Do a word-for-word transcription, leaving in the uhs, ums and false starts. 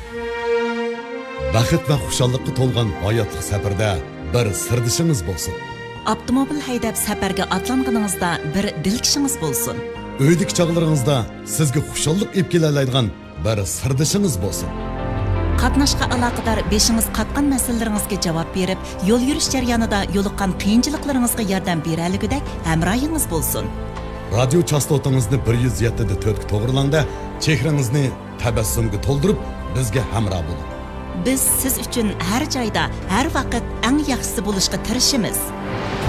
Бақыт va xushalliqqa to'lgan hayotlik safarda bir sirdishingiz bo'lsin. Avtomobil haydab safarga atlanganingizda bir dilkishingiz bo'lsin. Uydagi chog'laringizda sizga xushallik olib kelaoladigan bir sirdishingiz bo'lsin. Qatnashqa aloqador beshingiz qatgan masalalaringizga javob berib, yo'l yurish jarayonida yo'liqqan qiyinchiliklaringizga yordam beraligidek hamrohingiz bo'lsin. Radio chastotangizni bir yuz yetti nuqta to'rt ga to'g'rilangda, chehrangizni tabassumga to'ldirib, bizga hamroh bo'ling. Biz siz uchun har joyda, har vaqt eng yaxshisi bo'lishga tirishamiz.